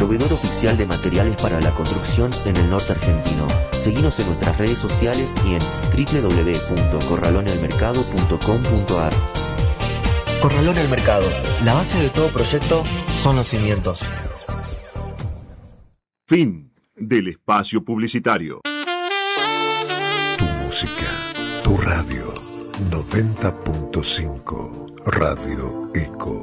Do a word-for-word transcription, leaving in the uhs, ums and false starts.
proveedor oficial de materiales para la construcción en el norte argentino. Seguinos en nuestras redes sociales y en doble u doble u doble u punto corralón el mercado punto com punto a r. Corralón el Mercado. La base de todo proyecto son los cimientos. Fin del espacio publicitario. Tu música, tu radio. noventa punto cinco Radio Eco.